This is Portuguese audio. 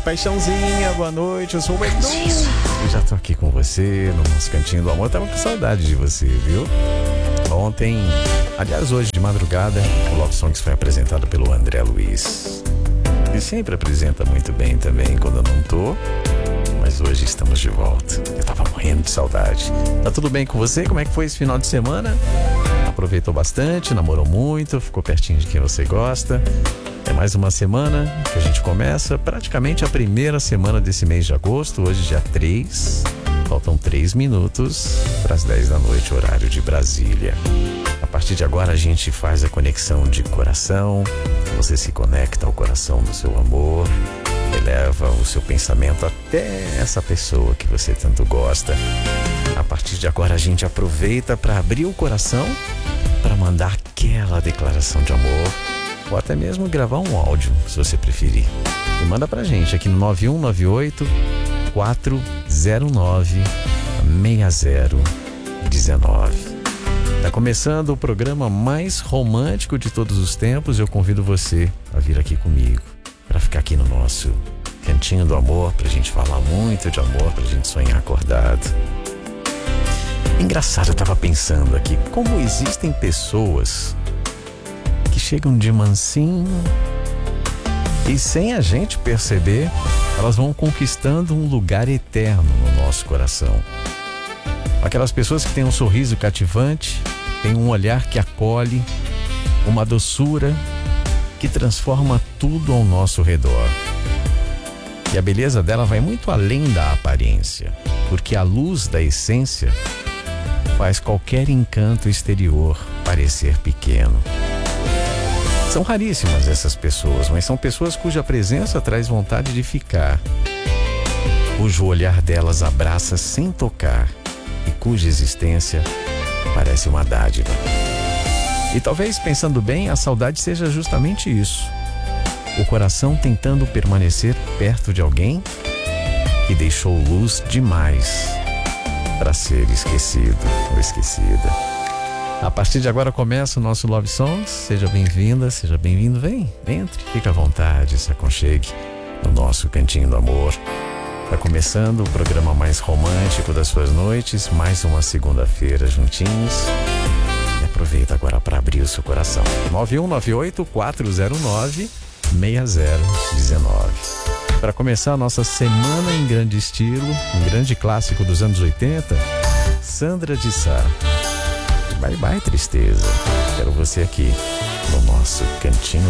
paixãozinha, boa noite, eu sou o Edu. E já tô aqui com você no nosso Cantinho do Amor. Tava com saudade de você, viu? Ontem, aliás hoje de madrugada, o Love Songs foi apresentado pelo André Luiz. Ele sempre apresenta muito bem também quando eu não tô, mas hoje estamos de volta. Eu tava morrendo de saudade. Tá tudo bem com você? Como é que foi esse final de semana? Aproveitou bastante, namorou muito, ficou pertinho de quem você gosta. É mais uma semana que a gente começa praticamente a primeira semana desse mês de agosto, hoje dia 3. Faltam 3 minutos para as 10 da noite, horário de Brasília. A partir de agora a gente faz a conexão de coração, você se conecta ao coração do seu amor, eleva o seu pensamento até essa pessoa que você tanto gosta. A partir de agora a gente aproveita para abrir o coração, para mandar aquela declaração de amor, ou até mesmo gravar um áudio, se você preferir. E manda pra gente aqui no 9198 409 6019. Tá começando o programa mais romântico de todos os tempos. Eu convido você a vir aqui comigo, para ficar aqui no nosso Cantinho do Amor, pra gente falar muito de amor, pra gente sonhar acordado. Engraçado, eu tava pensando aqui, como existem pessoas que chegam de mansinho e sem a gente perceber, elas vão conquistando um lugar eterno no nosso coração. Aquelas pessoas que têm um sorriso cativante, têm um olhar que acolhe, uma doçura que transforma tudo ao nosso redor. E a beleza dela vai muito além da aparência, porque a luz da essência faz qualquer encanto exterior parecer pequeno. São raríssimas essas pessoas, mas são pessoas cuja presença traz vontade de ficar, cujo olhar delas abraça sem tocar e cuja existência parece uma dádiva. E talvez, pensando bem, a saudade seja justamente isso. O coração tentando permanecer perto de alguém que deixou luz demais para ser esquecido ou esquecida. A partir de agora começa o nosso Love Songs. Seja bem-vinda, seja bem-vindo. Vem, entre, fica à vontade, se aconchegue no nosso Cantinho do Amor. Está começando o programa mais romântico das suas noites, mais uma segunda-feira juntinhos. E aproveita agora para abrir o seu coração. 9198 409 6019. Para começar a nossa semana em grande estilo, um grande clássico dos anos 80, Sandra de Sá. Bye bye tristeza. Quero você aqui no nosso Cantinho